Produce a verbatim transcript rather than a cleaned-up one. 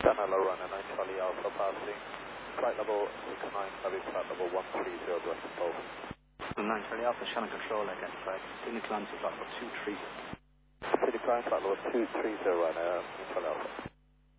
Hello, runner nine Charlie Alpha passing. Flight level six nine, heavy flight level one three zero, direct to both. nine Charlie Alpha, Shannon Control identified. Sydney climb to flight level two three zero. Sydney climb, flight level two three zero, runner nine Charlie Alpha.